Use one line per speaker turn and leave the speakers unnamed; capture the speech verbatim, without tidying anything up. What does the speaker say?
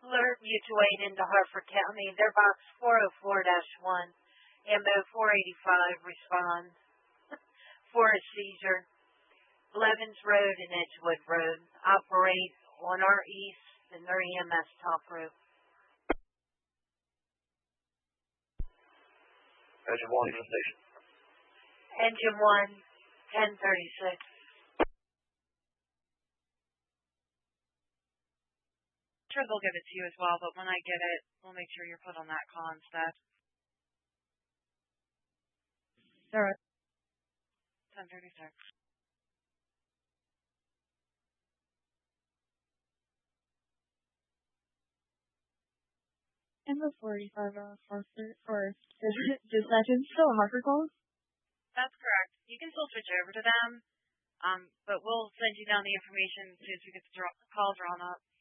alert mutual aid into Harford County. Their box four oh four dash one, M O four eighty-five responds for a seizure. Blevins Road and Edgewood Road operate on our east and their E M S top rope.
Engine one to the station.
Engine one, ten thirty-six.
Sure, they'll give it to you as well, but when I get it, we'll make sure you're put on that call instead.
Sarah.
ten thirty-six.
And the forty-five uh, Hartford, or does that is still a Hartford call?
That's correct. You can still switch over to them, um, but we'll send you down the information as soon as we get the draw- call drawn up.